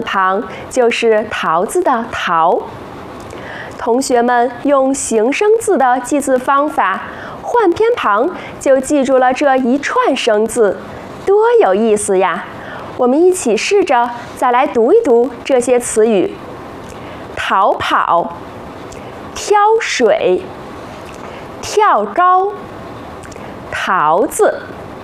旁就是桃子的桃。同学们用形声字的记字方法换偏旁，就记住了这一串生字，多有意思呀！我们一起试着再来读一读这些词语：逃跑、挑水、跳高、桃子。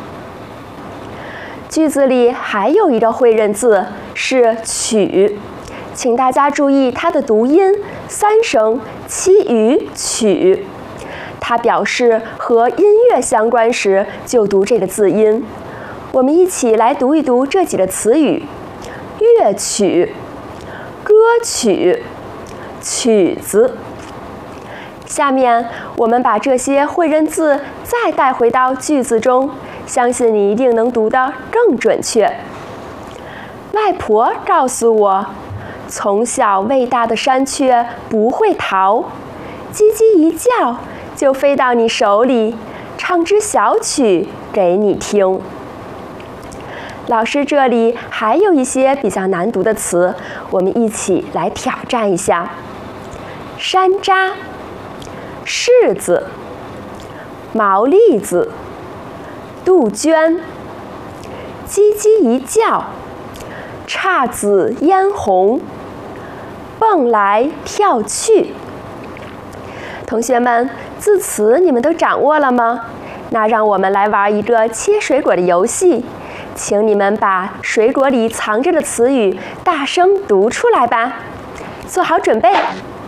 句子里还有一个会认字是曲，请大家注意它的读音三声七语曲，它表示和音乐相关时就读这个字音。我们一起来读一读这几个词语：乐曲、歌曲、曲子。下面我们把这些会认字再带回到句子中，相信你一定能读得更准确。外婆告诉我，从小喂大的山雀不会逃，叽叽一叫就飞到你手里，唱支小曲给你听。老师这里还有一些比较难读的词，我们一起来挑战一下：山楂、柿子、毛栗子、杜鹃、叽叽一叫、姹紫嫣红、蹦来跳去。同学们，字词你们都掌握了吗？那让我们来玩一个切水果的游戏，请你们把水果里藏着的词语大声读出来吧。做好准备。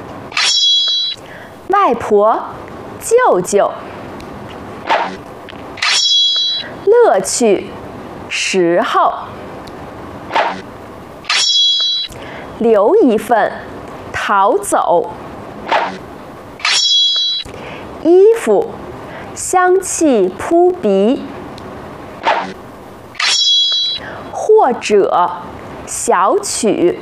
外婆、舅舅、乐趣、时候、留一份、逃走、衣服、香气扑鼻、或者、小曲、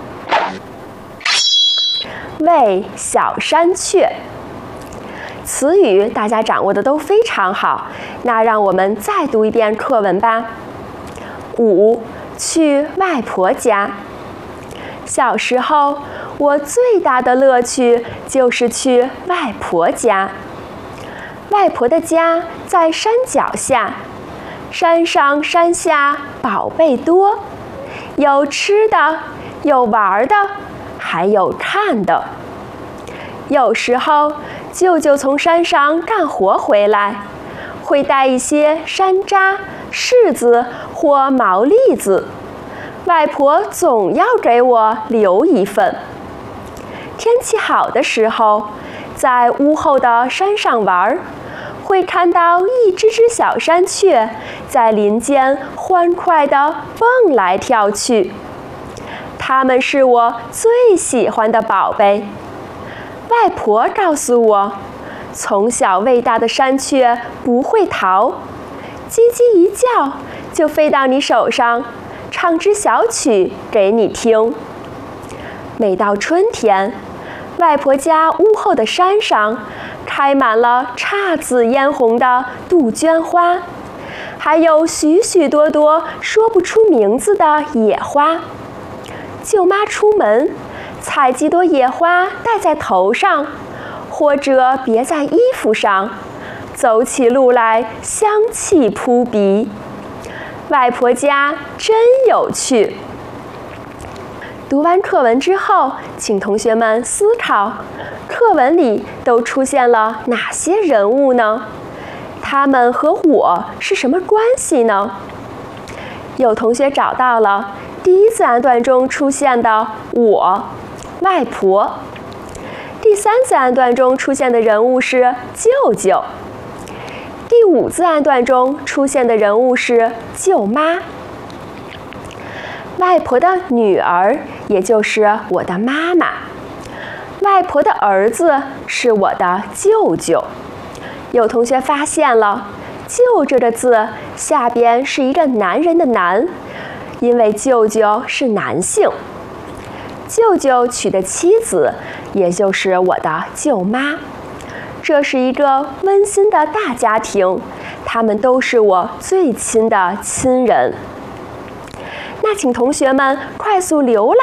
喂小山雀。词语大家掌握的都非常好，那让我们再读一遍课文吧。5. 去外婆家。小时候，我最大的乐趣就是去外婆家。外婆的家在山脚下，山上山下宝贝多，有吃的，有玩的，还有看的。有时候舅舅从山上干活回来，会带一些山楂、柿子或毛栗子，外婆总要给我留一份。天气好的时候，在屋后的山上玩，会看到一只只小山雀在林间欢快地蹦来跳去，它们是我最喜欢的宝贝。外婆告诉我，从小喂大的山雀不会逃，叽叽一叫就飞到你手上，唱支小曲给你听。每到春天，外婆家屋后的山上开满了姹紫嫣红的杜鹃花，还有许许多多说不出名字的野花。舅妈出门采几朵野花戴在头上，或者别在衣服上，走起路来香气扑鼻。外婆家真有趣。读完课文之后，请同学们思考，课文里都出现了哪些人物呢？他们和我是什么关系呢？有同学找到了第一自然段中出现的我、外婆。第三自然段中出现的人物是舅舅。第5自然段中出现的人物是舅妈。外婆的女儿，也就是我的妈妈。外婆的儿子是我的舅舅。有同学发现了，舅这个字下边是一个男人的男，因为舅舅是男性。舅舅娶的妻子，也就是我的舅妈。这是一个温馨的大家庭，他们都是我最亲的亲人。那请同学们快速浏览